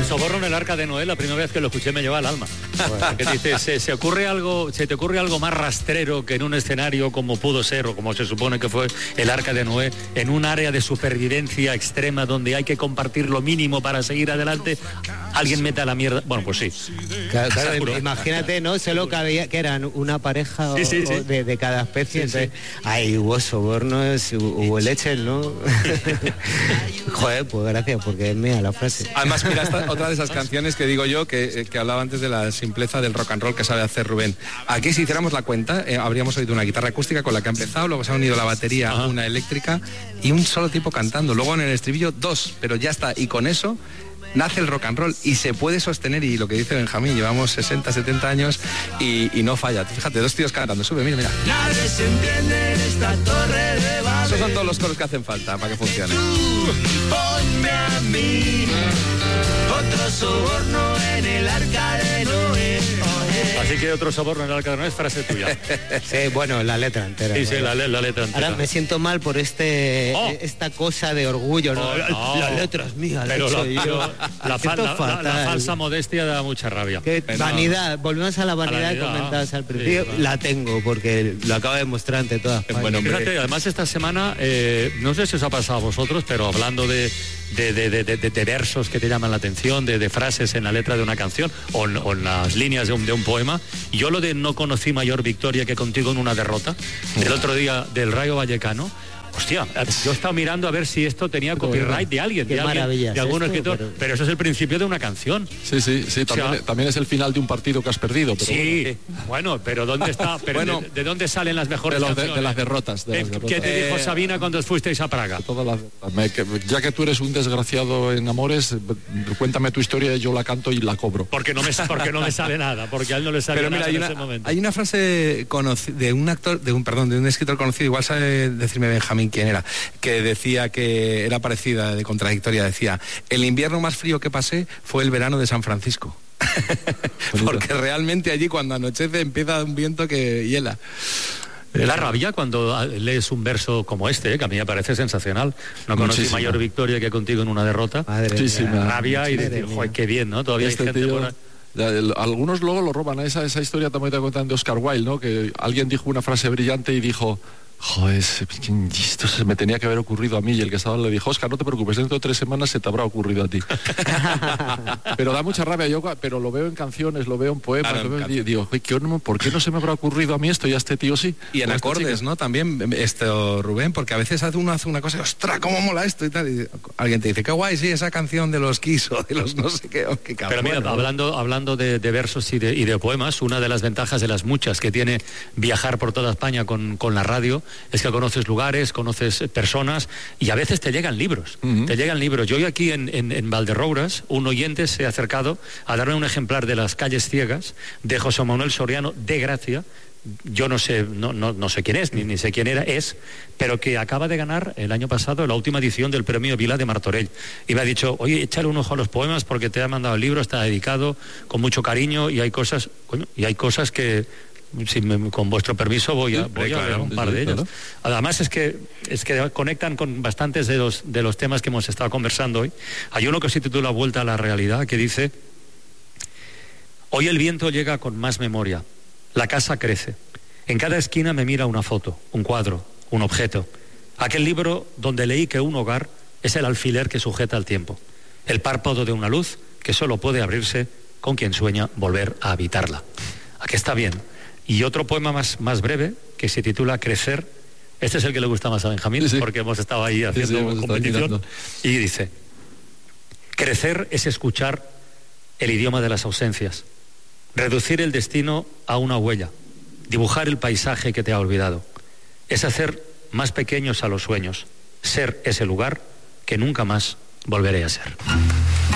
El soborno en el Arca de Noé, la primera vez que lo escuché me lleva al alma. Que dice, ¿se te ocurre algo más rastrero que en un escenario como pudo ser, o como se supone que fue el Arca de Noé, en un área de supervivencia extrema donde hay que compartir lo mínimo para seguir adelante, alguien meta la mierda? Bueno, pues sí. Claro, imagínate, ¿no? Solo que eran una pareja sí. De cada especie, sí, entonces, ahí hubo sobornos, hubo leches, ¿no? Joder, pues gracias, porque es mía la frase. Además, mira, otra de esas canciones que digo yo, que hablaba antes de la simpleza del rock and roll que sabe hacer Rubén. Aquí, si hiciéramos la cuenta, habríamos oído una guitarra acústica con la que ha empezado, luego se ha unido la batería, una eléctrica y un solo tipo cantando. Luego en el estribillo 2, pero ya está. Y con eso nace el rock and roll y se puede sostener, y lo que dice Benjamín, llevamos 60, 70 años y no falla. Fíjate, dos tíos cantando, sube, mira. Nadie se entiende en esta torre de Babel. Esos son todos los coros que hacen falta para que funcione. Ponme a mí otro soborno en el Arca de Noé. Así que otro soborno en el Arca de Noé es frase tuya. Sí, bueno, la letra entera. Sí, la letra entera. Ahora me siento mal por esta cosa de orgullo, ¿no? No. La letra es mía, la he Pero hecho yo. la falsa modestia da mucha rabia. Vanidad, volvemos a la vanidad que comentabas al principio. Sí, la tengo, porque lo acabo de demostrar ante todas. Bueno, fíjate, además esta semana, no sé si os ha pasado a vosotros, pero hablando de versos que te llaman la atención, de frases en la letra de una canción o en las líneas de un poema, yo lo de no conocí mayor victoria que contigo en una derrota, del otro día del Rayo Vallecano. Hostia, yo he estado mirando a ver si esto tenía copyright de alguien, de algún escritor, pero eso es el principio de una canción. Sí, también es el final de un partido que has perdido. Pero sí, bueno, pero ¿dónde está? Pero bueno, ¿de dónde salen las mejores canciones? De las derrotas. ¿Qué te dijo Sabina cuando fuisteis a Praga? Ya que tú eres un desgraciado en amores, cuéntame tu historia, yo la canto y la cobro. Porque no me sale nada, porque a él no le sale nada en ese momento. Hay una frase de un escritor conocido, igual sabe decirme Benjamín quién era, que decía que era parecida, de contradictoria, decía: el invierno más frío que pasé fue el verano de San Francisco. Porque realmente allí cuando anochece empieza un viento que hiela. La rabia cuando lees un verso como este, que a mí me parece sensacional. No conocí mayor victoria que contigo en una derrota. Rabia y decir, joder, qué bien, ¿no? Todavía hay gente tío, algunos luego lo roban. Esa historia también te cuentan de Oscar Wilde, ¿no? Que alguien dijo una frase brillante y dijo: joder, esto se me tenía que haber ocurrido a mí. Y el que estaba le dijo: Oscar, no te preocupes, dentro de 3 semanas se te habrá ocurrido a ti. Pero da mucha rabia, pero lo veo en canciones, lo veo en poemas, digo, ¿por qué no se me habrá ocurrido a mí esto y a este tío sí? Y en acordes, ¿no? También, Rubén, porque a veces uno hace una cosa y, ¡ostras, cómo mola esto! Y tal, y alguien te dice, qué guay, sí, esa canción de los Kiss o de los no sé qué. Pero mira, hablando de versos y de poemas, una de las ventajas de las muchas que tiene viajar por toda España con la radio es que conoces lugares, conoces personas y a veces te llegan libros. Te llegan libros. Yo hoy aquí en Valderrouras, un oyente se ha acercado a darme un ejemplar de Las calles ciegas de José Manuel Soriano de Gracia. Yo no sé quién es, ni sé quién pero que acaba de ganar el año pasado la última edición del premio Vila de Martorell. Y me ha dicho, oye, échale un ojo a los poemas porque te ha mandado el libro, está dedicado con mucho cariño y hay cosas que, con vuestro permiso voy a leer un par de ellos. Claro. Además es que conectan con bastantes de los temas que hemos estado conversando hoy. Hay uno que se titula Vuelta a la realidad, que dice: hoy el viento llega con más memoria, la casa crece, en cada esquina me mira una foto, un cuadro, un objeto, aquel libro donde leí que un hogar es el alfiler que sujeta el tiempo, el párpado de una luz que solo puede abrirse con quien sueña volver a habitarla. Aquí está bien. Y otro poema más breve, que se titula Crecer. Este es el que le gusta más a Benjamín, porque hemos estado ahí haciendo competición. Y dice: crecer es escuchar el idioma de las ausencias, reducir el destino a una huella, dibujar el paisaje que te ha olvidado. Es hacer más pequeños a los sueños, ser ese lugar que nunca más volveré a ser.